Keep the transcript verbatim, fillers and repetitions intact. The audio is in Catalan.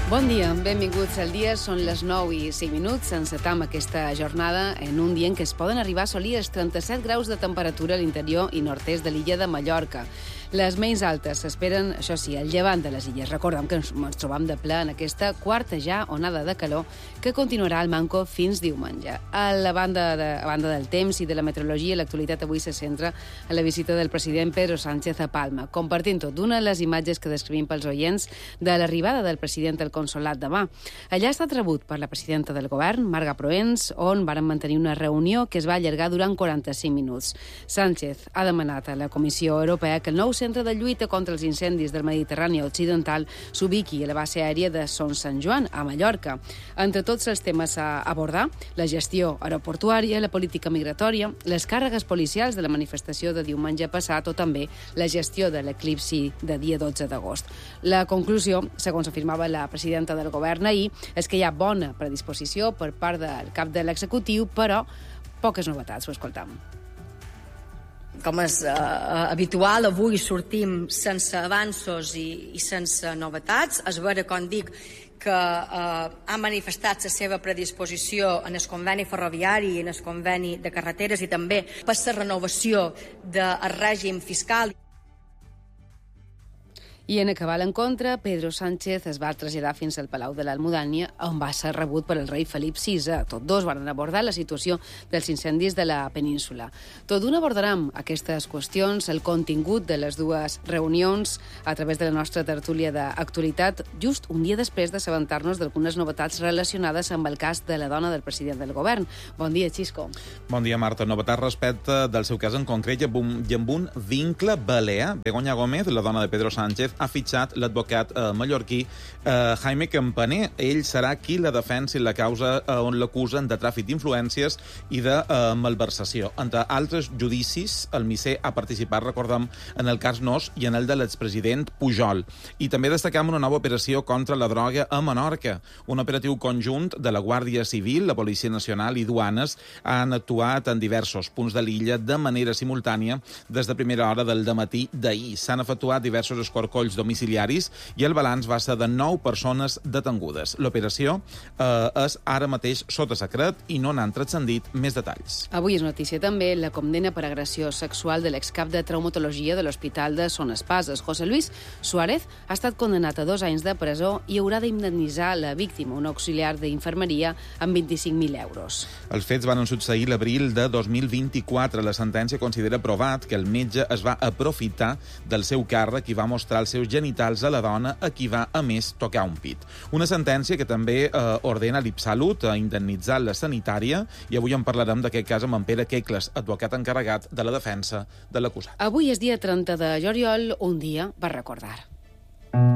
Bon dia, benvinguts al dia. Són les nou i cinc minuts. Encetam aquesta jornada en un dia en què es poden arribar a assolir els trenta-set graus de temperatura a l'interior i nord-est de l'illa de Mallorca. Les més altes s'esperen, això sí, al llevant de les illes. Recordem que ens, ens trobam de ple en aquesta quarta ja onada de calor que continuarà al manco fins diumenge. A la banda, de, a banda del temps i de la meteorologia, l'actualitat avui se centra en la visita del president Pedro Sánchez a Palma, compartint tot una de les imatges que descrivim pels oients de l'arribada del president al consolat demà. Allà ha estat rebut per la presidenta del govern, Marga Proens, on varen mantenir una reunió que es va allargar durant quaranta-cinc minuts. Sánchez ha demanat a la Comissió Europea que el nou centre de lluita contra els incendis del Mediterrani Occidental s'ubiqui a la base aèria de Son Sant Joan, a Mallorca. Entre tots els temes a abordar, la gestió aeroportuària, la política migratòria, les càrregues policials de la manifestació de diumenge passat o també la gestió de l'eclipsi de dia dotze d'agost. La conclusió, segons afirmava la presidenta del govern ahir, és que hi ha bona predisposició per part del cap de l'executiu, però poques novetats, ho escoltam. Com és eh, habitual, avui sortim sense avanços i, i sense novetats. És vera, com dic, que eh, ha manifestat la seva predisposició en el conveni ferroviari i en el conveni de carreteres i també per la renovació del règim fiscal. I en acabar l'encontre, Pedro Sánchez es va traslladar fins al Palau de l'Almudània, on va ser rebut per el rei Felip sisè. Tots dos van abordar la situació dels incendis de la península. Tot d'una abordarem aquestes qüestions, el contingut de les dues reunions, a través de la nostra tertúlia d'actualitat, just un dia després d'assabentar-nos d'algunes novetats relacionades amb el cas de la dona del president del govern. Bon dia, Xisco. Bon dia, Marta. Novetats respecte del seu cas en concret i amb un vincle balear. Begoña Gómez, la dona de Pedro Sánchez, ha fitxat l'advocat eh, mallorquí eh, Jaime Campaner. Ell serà qui la defensi la causa eh, on l'acusen de tràfic d'influències i de eh, malversació. Entre altres judicis, el misser ha participat, recordem, en el cas Nos i en el de l'expresident Pujol. I també destacam una nova operació contra la droga a Menorca. Un operatiu conjunt de la Guàrdia Civil, la Policia Nacional i Duanes han actuat en diversos punts de l'illa de manera simultània des de primera hora del dematí d'ahir. S'han efectuat diversos escorcolls domiciliaris i el balanç va ser de nou persones detengudes. L'operació eh, és ara mateix sota secret i no n'han transcendit més detalls. Avui és notícia també la condemna per agressió sexual de l'excap de traumatologia de l'Hospital de Son Espases. José Luis Suárez ha estat condenat a dos anys de presó i haurà d'indemnitzar la víctima, un auxiliar d'infermeria, amb vint-i-cinc mil euros. Els fets van succeir l'abril de dos mil vint-i-quatre. La sentència considera provat que el metge es va aprofitar del seu càrrec i va mostrar els seus genitals a la dona a qui va, a més, tocar un pit. Una sentència que també eh, ordena l'Ipsalut a indemnitzar la sanitària, i avui en parlarem d'aquest cas amb en Pere Quecles, advocat encarregat de la defensa de l'acusat. Avui és dia trenta de juliol, un dia per recordar.